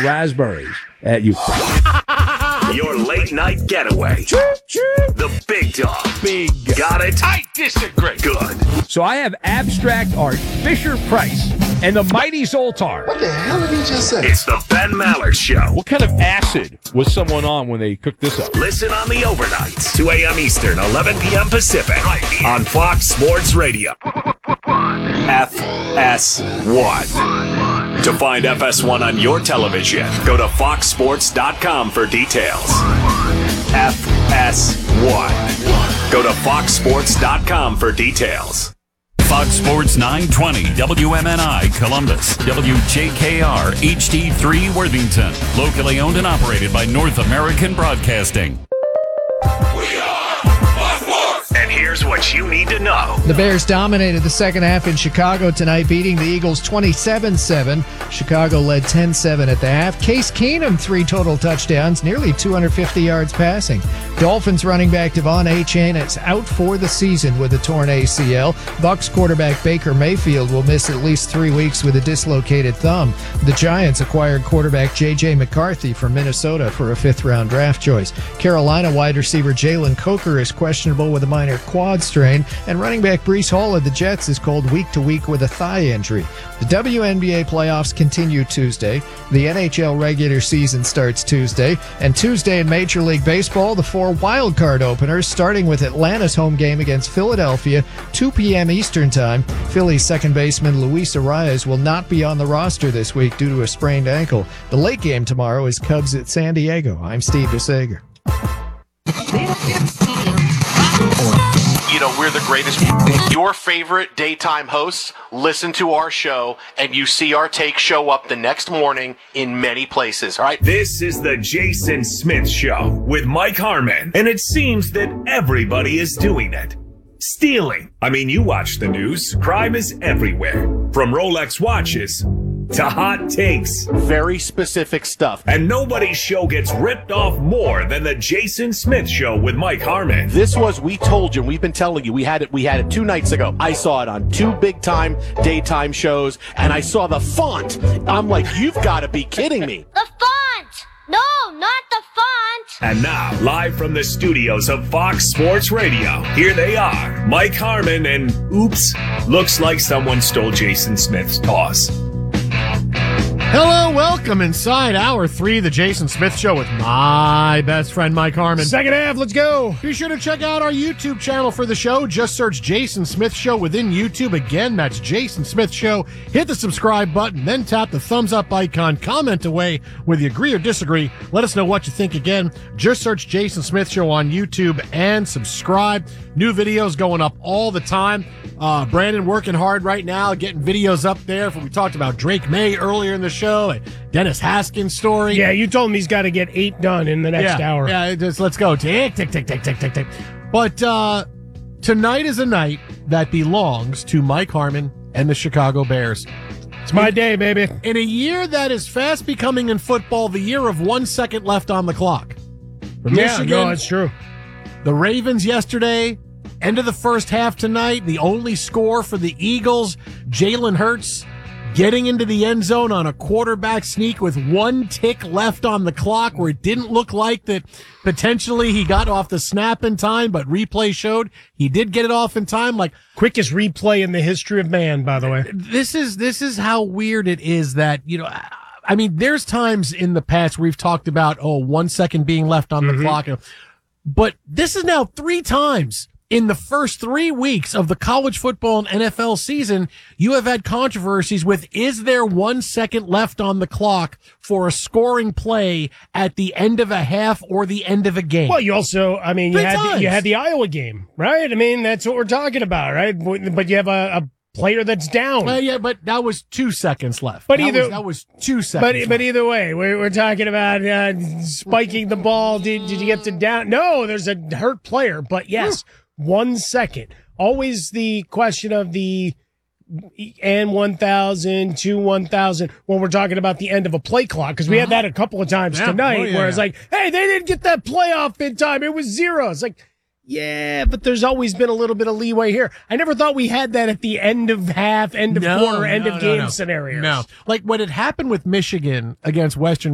raspberries at you. Your late night getaway. The big dog. Big. Got it? I disagree. Good. So I have abstract art, Fisher-Price, and the mighty Zoltar. What the hell did he just say? It's the Ben Maller Show. What kind of acid was someone on when they cooked this up? Listen on the overnights, 2 a.m. Eastern, 11 p.m. Pacific, right here on Fox Sports Radio. FS1. To find FS1 on your television, go to foxsports.com for details. FS1. Go to foxsports.com for details. Fox Sports 920 WMNI Columbus, WJKR HD3 Worthington, locally owned and operated by North American Broadcasting. And here's what you need to know. The Bears dominated the second half in Chicago tonight, beating the Eagles 27-7. Chicago led 10-7 at the half. Case Keenum, 3 total touchdowns, nearly 250 yards passing. Dolphins running back Devon Achane is out for the season with a torn ACL. Bucs quarterback Baker Mayfield will miss at least 3 weeks with a dislocated thumb. The Giants acquired quarterback J.J. McCarthy from Minnesota for a 5th-round draft choice. Carolina wide receiver Jalen Coker is questionable with a minor quad strain, and running back Breece Hall of the Jets is called week to week with a thigh injury. The WNBA playoffs continue Tuesday. The NHL regular season starts Tuesday, and Tuesday in Major League Baseball, the 4 wildcard openers, starting with Atlanta's home game against Philadelphia, 2 p.m. Eastern Time. Phillies second baseman Luis Arias will not be on the roster this week due to a sprained ankle. The late game tomorrow is Cubs at San Diego. I'm Steve DeSager. You know, we're the greatest. Your favorite daytime hosts listen to our show, and you see our take show up the next morning in many places, all right? This is the Jason Smith Show with Mike Harmon, and it seems that everybody is doing it. Stealing. I mean, you watch the news. Crime is everywhere. From Rolex watches to hot takes. Very specific stuff. And nobody's show gets ripped off more than the Jason Smith Show with Mike Harmon. This was, we told you, we've been telling you, we had it 2 nights ago. I saw it on 2 big-time daytime shows, and I saw the font. I'm like, you've got to be kidding me. The font! No, not the font! And now, live from the studios of Fox Sports Radio, here they are, Mike Harmon and, oops, looks like someone stole Jason Smith's toss. Hello, welcome inside Hour 3, the Jason Smith Show with my best friend, Mike Harmon. Second half, let's go. Be sure to check out our YouTube channel for the show. Just search Jason Smith Show within YouTube. Again, that's Jason Smith Show. Hit the subscribe button, then tap the thumbs up icon. Comment away whether you agree or disagree. Let us know what you think. Again, just search Jason Smith Show on YouTube and subscribe. New videos going up all the time. Brandon working hard right now, getting videos up there. We talked about Drake May earlier in the show, and Dennis Haskins' story. Yeah, you told him he's got to get 8 done in the next hour. Yeah, just let's go. Tick, tick, tick, tick, tick, tick, tick. But tonight is a night that belongs to Mike Harmon and the Chicago Bears. It's my day, baby. In a year that is fast becoming in football the year of 1 second left on the clock. For Michigan, no, it's true. The Ravens yesterday, end of the first half tonight, the only score for the Eagles, Jalen Hurts getting into the end zone on a quarterback sneak with 1 tick left on the clock, where it didn't look like that potentially he got off the snap in time, but replay showed he did get it off in time. Like, quickest replay in the history of man, by the way. This is how weird it is that, you know, I mean, there's times in the past we've talked about, 1 second being left on the clock, but this is now 3 times in the first 3 weeks of the college football and NFL season. You have had controversies with, is there 1 second left on the clock for a scoring play at the end of a half or the end of a game? Well, you also, I mean, you had the Iowa game, right? I mean, that's what we're talking about, right? But you have a player that's down. Yeah, but that was 2 seconds left. But that was 2 seconds. But either way, we're talking about spiking the ball. Did you get to down? No, there's a hurt player. But yes, 1 second. Always the question of the and 1,000 to 1,000 when we're talking about the end of a play clock, because we had that a couple of times tonight where it's like, hey, they didn't get that play off in time. It was 0. It's like, yeah, but there's always been a little bit of leeway here. I never thought we had that at the end of half, end of quarter, end of game scenarios. No. Like when it happened with Michigan against Western